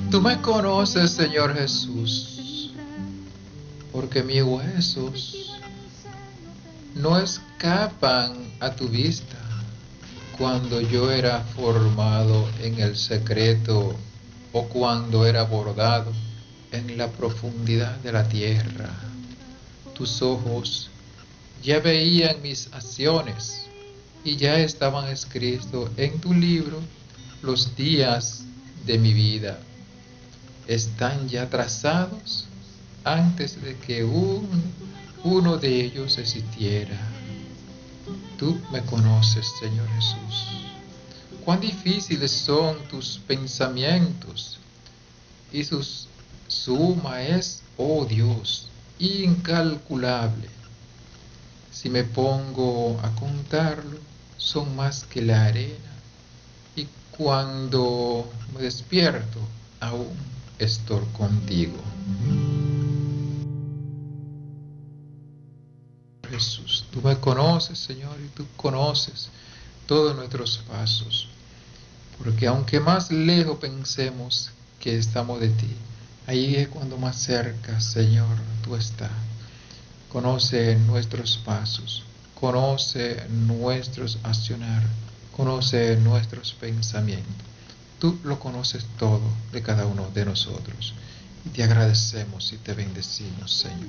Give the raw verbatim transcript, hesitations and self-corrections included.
Tú me conoces, Señor Jesús, porque mis huesos no escapan a tu vista cuando yo era formado en el secreto o cuando era bordado en la profundidad de la tierra. Tus ojos ya veían mis acciones y ya estaban escritos en tu libro los días de mi vida. Están ya trazados antes de que un, uno de ellos existiera. Tú me conoces, Señor Jesús. Cuán difíciles son tus pensamientos y su suma es, oh Dios, incalculable. Si me pongo a contarlo, son más que la arena, y cuando me despierto, aún estoy contigo. Jesús, tú me conoces, Señor, y tú conoces todos nuestros pasos, porque aunque más lejos pensemos que estamos de ti, ahí es cuando más cerca, Señor, tú estás. Conoce nuestros pasos, conoce nuestros accionar, conoce nuestros pensamientos. Tú lo conoces todo de cada uno de nosotros. Y te agradecemos y te bendecimos, Señor.